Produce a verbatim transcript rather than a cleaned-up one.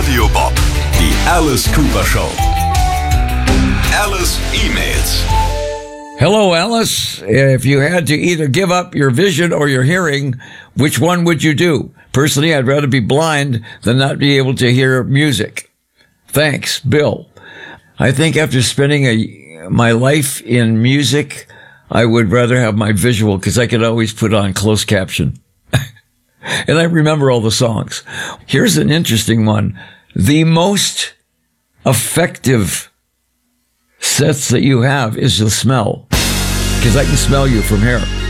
Radio Bob, die Alice Cooper Show. Alice E-Mails. Hello, Alice. If you had to either give up your vision or your hearing, which one would you do? Personally, I'd rather be blind than not be able to hear music. Thanks, Bill. I think after spending a, my life in music, I would rather have my visual because I could always put on closed caption. And I remember all the songs. Here's an interesting one. The most effective sense that you have is the smell. Because I can smell you from here.